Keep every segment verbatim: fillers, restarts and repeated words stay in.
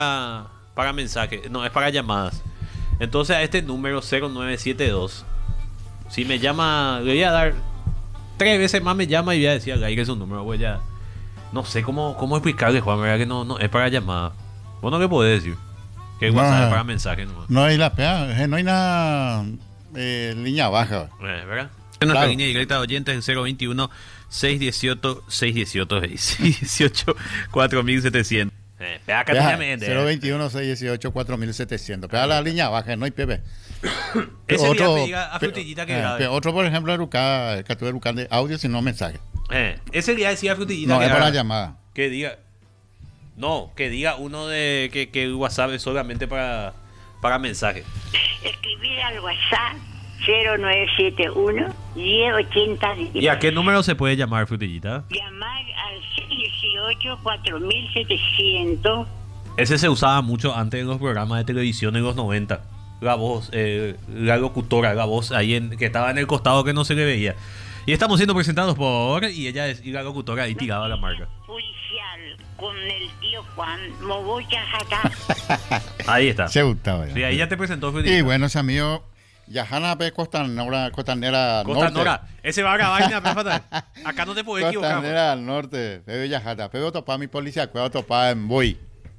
para, para mensajes, no, es para llamadas. Entonces a este número cero nueve siete dos, si me llama, le voy a dar tres veces más, me llama y voy a decir al aire su número, voy a... No sé cómo, cómo explicarle, Juan, ¿verdad? Que no, no es para llamada. ¿Vos no le podés decir? Que el WhatsApp No, es para mensajes nomás. no hay la pea, no hay nada eh, línea baja. Eh, ¿verdad? En nuestra Claro. línea directa de oyentes el cero veintiuno, seiscientos dieciocho, seiscientos dieciocho, cuatro mil setecientos. Eh, pega acá Deja, ya me ende, cero eh. veintiuno, seiscientos dieciocho, cuatro mil setecientos. Pega la línea baja, no hay pepe. Ese día me diga a Frutillita que eh, grabe. pe- otro, por ejemplo, Eruca, que tú Eruca de audio, sino mensaje. Eh, ese día decía a Frutillita No, que es para haga- llamada. que diga. No, que diga uno de que, que el WhatsApp es solamente para, para mensajes. Escribir al WhatsApp cero nueve siete uno, diez ochenta. ¿Y a qué número se puede llamar, Frutillita? Llamar al seiscientos dieciocho, cuatro mil setecientos. Ese se usaba mucho antes en los programas de televisión en los noventa. La voz, eh, la locutora, la voz ahí en, que estaba en el costado que no se le veía. Y estamos siendo presentados por... Y ella es y la locutora ahí tiraba la marca. Policial con el tío Juan Moboya Jata. Ahí está. Se gustaba. Sí, ahí ya te presentó, Frutillita. Y bueno, ese amigo, Yajana P. Costanera, Costanera Costa Norte. Nora. Ese va a grabar y me fatal. Acá no te puedes equivocar. Costanera al norte, Pedro Yajata. Pedro topaba mi policía, cuidado topaba en Boy.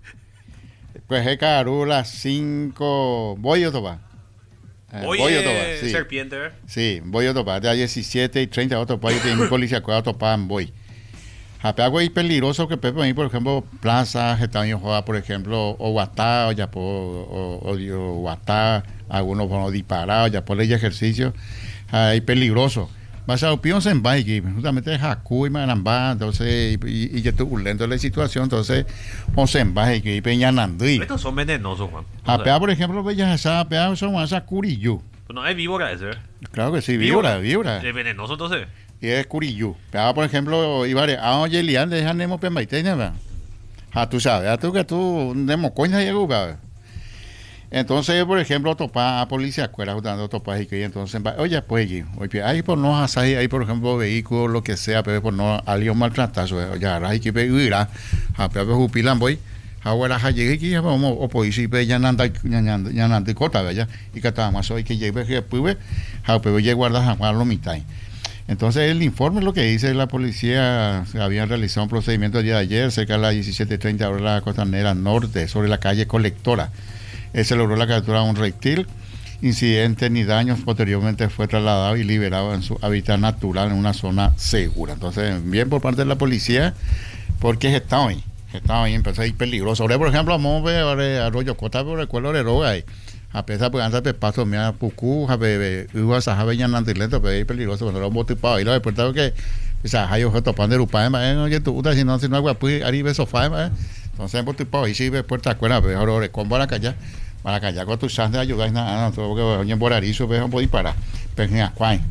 Pues es Carula cinco. Voy a topar. Eh, Hoy voy a es topar, sí. serpiente, ¿ver? Sí, voy a topar. De diecisiete y treinta otro país de mi policía, cuidado topaba en Boy. Algo es peligroso que Pepe ahí, por ejemplo, Plaza, Getaño juega, por ejemplo, o Guatá, o ya por, o, o, o Guatá, algunos van a disparar, ya por ley ejercicio, ahí peligroso. Vas a opinión en bike, justamente Jacú y Manambá, entonces, y, y ya estuvo lento la situación, entonces, vamos en bike, y Peñanandí. Estos son venenosos, Juan. A Pea, por ejemplo, Bellas esa Pea son más a Curiyú. Pues no es víbora ese, ¿ver? Claro que sí, víbora, víbora. Es venenoso entonces. Y es Curiyú. Pea, por ejemplo, Ibare, ah, oye, Lian, dejan Nemo Pembaiteña, ¿verdad? Ah, tú sabes, ah, tú que tú, Nemo coña llegó, ¿verdad? Entonces, por ejemplo, topa a policía, escuela, dando topas y que entonces, va, oye, pues, oye, ahí por no hacer, ahí por ejemplo, vehículos, lo que sea, pero por no alguien maltratar, ya, hay que pedir, a Pepe Jupilan, voy, ahora llegué aquí, vamos, o pues, si ve, ya nanda, ya nanda, ya nanda, cota, ¿verdad? Y que estaba más hoy que llegue, que pues, a Pepe ya guarda, a guardar lo mitad. Entonces, el informe, lo que dice la policía, se habían realizado un procedimiento el día de ayer, cerca de las diecisiete treinta horas de la Costanera Norte, sobre la calle Colectora. Eh, se logró la captura de un reptil, incidente ni daños, posteriormente fue trasladado y liberado en su hábitat natural en una zona segura. Entonces, bien por parte de la policía, porque está ahí, está ahí, empezó a ir peligroso. Ahora, por ejemplo, vamos a ver Arroyo Cota, por el cuelo de Roga ahí. A pesar de que antes de paso, mira, Pucú, Jabe, Uva, Sajabe, Yanante, lento, pero es peligroso, cuando lo hemos tipado ahí, lo despertado que, o sea, hay objetos pan de Rupa, oye, tú, si no, si no hay guapu, ahí ves sofá, entonces hemos tipado ahí, sí, ves puerta cuerda, pero ahora, ¿cómo van a callar? Para callar con tus chance de ayudar, nada, no, todo que oye, por arizo, ves, no puedo disparar, pero ni a cuál.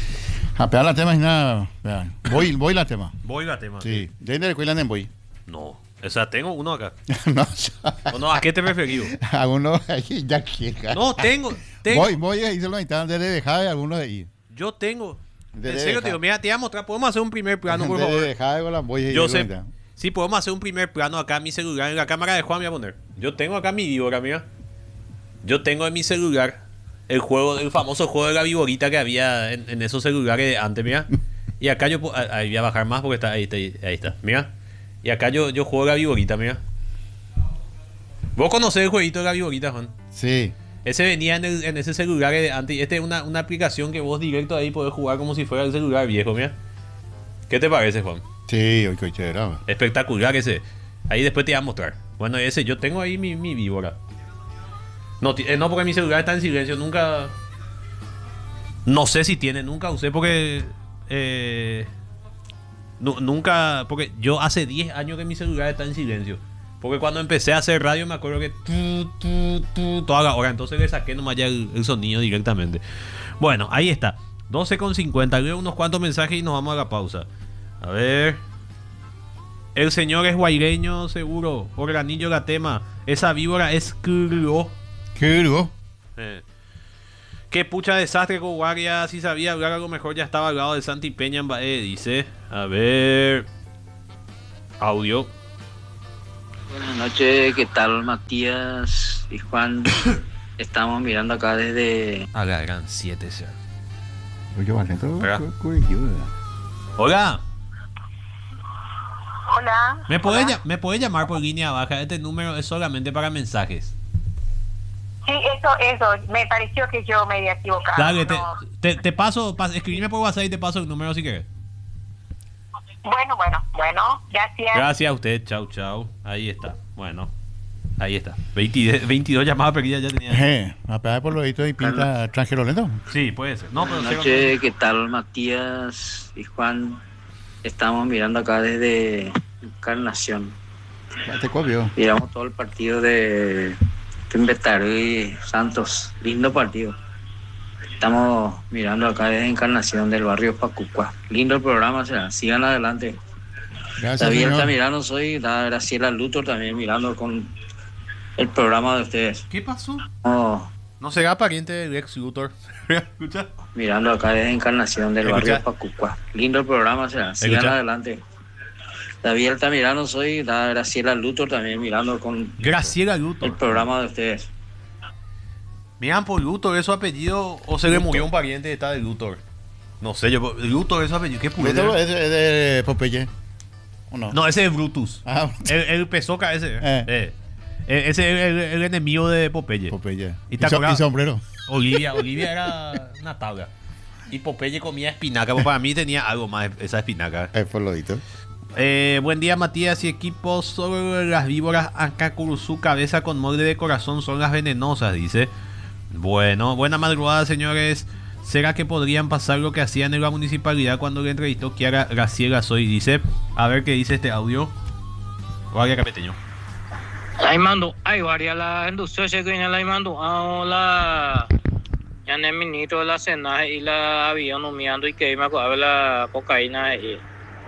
A pegar la tema y nada, voy, voy la tema. Voy la tema. Sí, ¿de dónde cuidan en voy? No. O sea, tengo uno acá. No, O no, ¿a qué te referís? algunos ahí ya quieren. No, tengo. tengo. Voy, voy, ahí se lo necesitan de dejar algunos de ahí. Yo tengo. De- En de serio, dejar. te digo, mira, te voy a mostrar. Podemos hacer un primer plano, por De favor. dejar con las voy Yo sé. Sí, podemos hacer un primer plano acá en mi celular. En la cámara de Juan me voy a poner. Yo tengo acá mi víbora, mira. Yo tengo en mi celular el juego, el famoso juego de la víborita que había en, en esos celulares de antes, mira. Y acá yo, pu- ah, ahí voy a bajar más porque está ahí, está, ahí, ahí está, mira. Y acá yo, yo juego la víborita, mira. ¿Vos conocés el jueguito de la víborita, Juan? Sí. Ese venía en, el- en ese celular de antes. Y este es una, una aplicación que vos directo ahí podés jugar como si fuera el celular viejo, mira. ¿Qué te parece, Juan? Sí, hoy que chévere. Espectacular ese. Ahí después te voy a mostrar. Bueno, ese, yo tengo ahí mi, mi víbora. No, ti- eh, no, porque mi celular está en silencio. Nunca. No sé si tiene, nunca usé porque. Eh, nu- nunca. Porque yo hace diez años que mi celular está en silencio. Porque cuando empecé a hacer radio me acuerdo que. Tu, tu, tu, toda la hora. Entonces le saqué nomás ya el, el sonido directamente. Bueno, ahí está. doce con cincuenta. Leo unos cuantos mensajes y nos vamos a la pausa. A ver. El señor es guaireño, seguro. Por el anillo Gatema. Esa víbora es cruo. ¿Qué digo? Eh. Qué pucha desastre con Guardia. Si sabía hablar algo mejor, ya estaba al lado de Santi Peña en Bae. Dice. A ver. Audio. Buenas noches, ¿qué tal Matías y Juan? Estamos mirando acá desde... A la gran siete, señor. Oye, vale, todo Espera. curioso. Hola, Hola. ¿me puede, Hola. lla- ¿me puede llamar por línea baja? Este número es solamente para mensajes. Sí, eso, eso. Me pareció que yo me había equivocado. Dale, te, No. te, te paso, pas, escribime por WhatsApp y te paso el número si querés. Bueno, bueno, bueno. Gracias. Gracias a usted, chau, chau. Ahí está, bueno, ahí está. veinte, veintidós llamadas perdidas ya tenía. Eh, apaga por lo visto y pinta extranjero lento. Sí, puede ser. No, pero Buenas cero- noches, ¿qué tal Matías y Juan? Estamos mirando acá desde Encarnación. Ya te copió. Miramos todo el partido de Timbetarú y Santos. Lindo partido. Estamos mirando acá desde Encarnación del barrio Pacucua. Lindo el programa, o sea, sigan adelante. Gracias, David señor. Altamirano soy, da Graciela Luthor también mirando con el programa de ustedes. ¿Qué pasó? Oh, No será pariente del ex Luthor. ¿Escucha? mirando acá desde Encarnación del Escucha. barrio Pacucua. Lindo el programa, o sea, sigan Escucha. adelante. David Altamirano soy, da Graciela Luthor también mirando con Graciela el Luthor. programa de ustedes. Miran por Luthor, ¿es su apellido? ¿O se le murió un pariente de tal de Luthor? No sé, yo. Luthor es su apellido. ¿Qué ¿Esto pureza? es de, es de Popeye? ¿O no? No, ese es Brutus. Ah, El, el pesoca ese. Eh. Eh. Eh, Ese es el, el enemigo de Popeye. Popeye. ¿Y Y, te so- acordás? y sombrero. Olivia, Olivia era una tabla. Y Popeye comía espinaca, pues para mí tenía algo más esa espinaca. Es por lo visto. Eh, buen día, Matías y equipo. Solo las víboras Ancacuruzú, cabeza con molde de corazón, son las venenosas, dice. Bueno, buena madrugada, señores. ¿Será que podrían pasar lo que hacían en la municipalidad cuando le entrevistó Kiara Graciela Soy? Dice. A ver qué dice este audio. Guardia Capeteño. Laimando, ay, varia la industria se que laimando, ah, la ya en el ministro de la cena y la avión humeando y que me acuerdo la cocaína y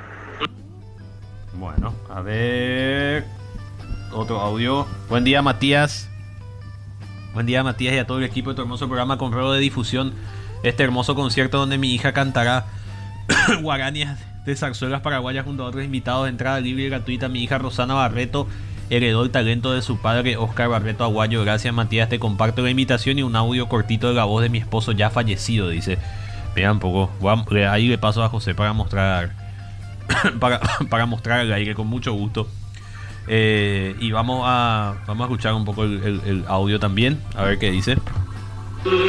Bueno, a ver. Otro audio. Buen día, Matías. Buen día, Matías, y a todo el equipo de tu hermoso programa con ruego de difusión. Este hermoso concierto donde mi hija cantará guaranías de zarzuelas paraguayas junto a otros invitados. Entrada libre y gratuita. Mi hija Rosana Barreto heredó el talento de su padre Oscar Barreto Aguayo. Gracias, Matías, te comparto la invitación y un audio cortito de la voz de mi esposo ya fallecido, dice. Mira un poco, voy a- ahí le paso a José para mostrar para, para mostrar al aire con mucho gusto. Eh, y vamos a vamos a escuchar un poco el, el- el audio también, a ver qué dice.